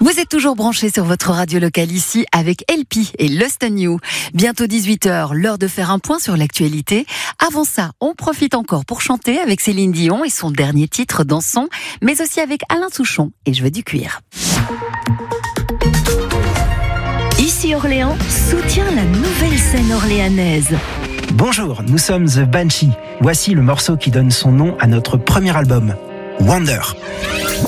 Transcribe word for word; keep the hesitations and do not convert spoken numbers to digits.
Vous êtes toujours branchés sur votre radio locale ici avec L P et Lost on You. Bientôt dix-huit heures, l'heure de faire un point sur l'actualité. Avant ça, on profite encore pour chanter avec Céline Dion et son dernier titre Dansons, mais aussi avec Alain Souchon et Je veux du cuir. Ici Orléans soutient la nouvelle scène orléanaise. Bonjour, nous sommes The Banshee. Voici le morceau qui donne son nom à notre premier album, Wonder.